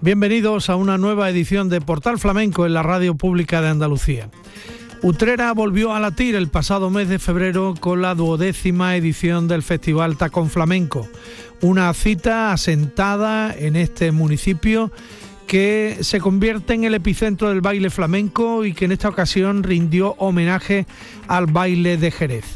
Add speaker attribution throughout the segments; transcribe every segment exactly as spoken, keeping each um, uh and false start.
Speaker 1: Bienvenidos a una nueva edición de Portal Flamenco en la Radio Pública de Andalucía. Utrera volvió a latir el pasado mes de febrero con la duodécima edición del Festival Tacón Flamenco, una cita asentada en este municipio que se convierte en el epicentro del baile flamenco y que en esta ocasión rindió homenaje al baile de Jerez.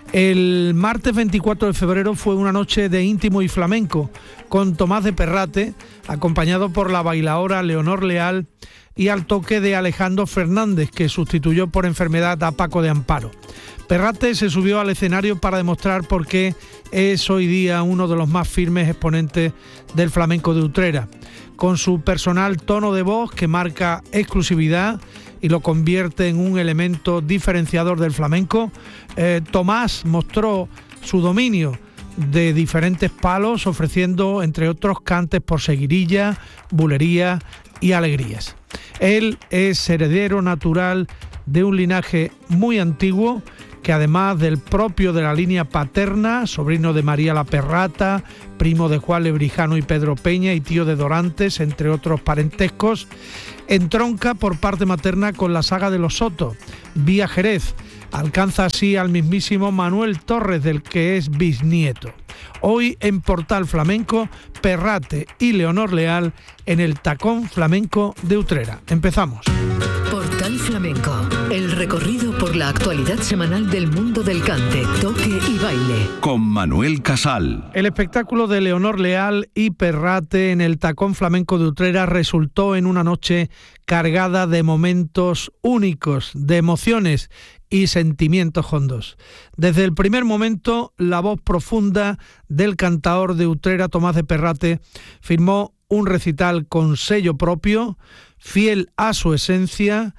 Speaker 1: El martes veinticuatro de febrero fue una noche de íntimo y flamenco con Tomás de Perrate, acompañado por la bailaora Leonor Leal y al toque de Alejandro Fernández, que sustituyó por enfermedad a Paco de Amparo. Perrate se subió al escenario para demostrar por qué es hoy día uno de los más firmes exponentes del flamenco de Utrera. Con su personal tono de voz que marca exclusividad y lo convierte en un elemento diferenciador del flamenco, eh, Tomás mostró su dominio de diferentes palos, ofreciendo entre otros cantes por seguirilla, bulería y alegrías. Él es heredero natural de un linaje muy antiguo que, además del propio de la línea paterna, sobrino de María la Perrata, primo de Juan Lebrijano y Pedro Peña y tío de Dorantes, entre otros parentescos, entronca por parte materna con la saga de los Soto, vía Jerez. Alcanza así al mismísimo Manuel Torres, del que es bisnieto. Hoy en Portal Flamenco, Perrate y Leonor Leal en el Tacón Flamenco de Utrera. Empezamos.
Speaker 2: Portal Flamenco, el recorrido por la actualidad semanal del mundo del cante, toque y baile.
Speaker 3: Con Manuel Casal.
Speaker 1: El espectáculo de Leonor Leal y Perrate en el Tacón Flamenco de Utrera resultó en una noche cargada de momentos únicos, de emociones y sentimientos hondos. Desde el primer momento, la voz profunda del cantaor de Utrera, Tomás de Perrate, firmó un recital con sello propio, fiel a su esencia,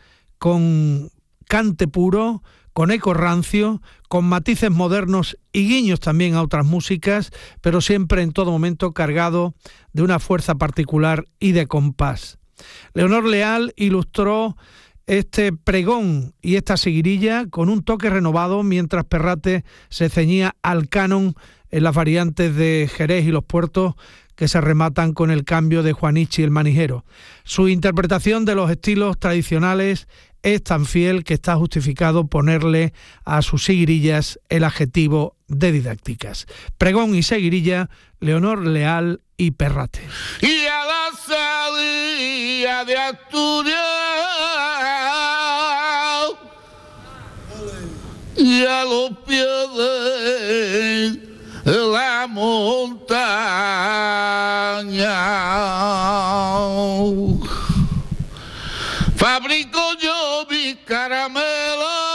Speaker 1: con cante puro, con eco rancio, con matices modernos y guiños también a otras músicas, pero siempre en todo momento cargado de una fuerza particular y de compás. Leonor Leal ilustró este pregón y esta seguirilla con un toque renovado, mientras Perrate se ceñía al canon en las variantes de Jerez y los puertos, que se rematan con el cambio de Juanichi el manijero. Su interpretación de los estilos tradicionales es tan fiel que está justificado ponerle a sus seguirillas el adjetivo de didácticas. Pregón y seguirilla, Leonor Leal y Perrate.
Speaker 4: Y a la salida de Asturias y a los pies de la montaña fabrico yo mi caramelo